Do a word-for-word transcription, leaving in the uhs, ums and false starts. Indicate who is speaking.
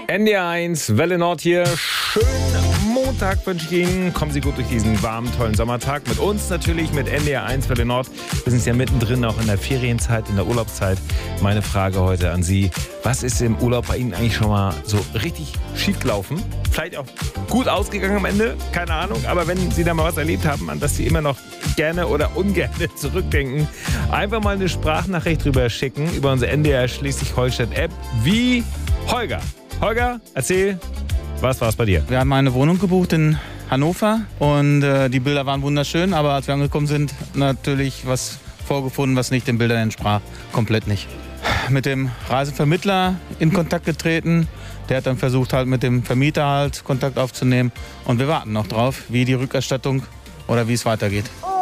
Speaker 1: N D R eins, Welle Nord hier. Schönen Montag wünsche ich Ihnen. Kommen Sie gut durch diesen warmen, tollen Sommertag. Mit uns natürlich, mit N D R eins, Welle Nord. Wir sind ja mittendrin, auch in der Ferienzeit, in der Urlaubszeit. Meine Frage heute an Sie. Was ist im Urlaub bei Ihnen eigentlich schon mal so richtig schief gelaufen? Vielleicht auch gut ausgegangen am Ende? Keine Ahnung. Aber wenn Sie da mal was erlebt haben, an das Sie immer noch gerne oder ungern zurückdenken, einfach mal eine Sprachnachricht drüber schicken über unsere N D R Schleswig-Holstein-App wie Holger. Holger, erzähl, was war es bei dir?
Speaker 2: Wir haben eine Wohnung gebucht in Hannover und äh, die Bilder waren wunderschön, aber als wir angekommen sind, natürlich was vorgefunden, was nicht den Bildern entsprach. Komplett nicht. Mit dem Reisevermittler in Kontakt getreten. Der hat dann versucht, halt mit dem Vermieter halt Kontakt aufzunehmen. Und wir warten noch drauf, wie die Rückerstattung oder wie es weitergeht.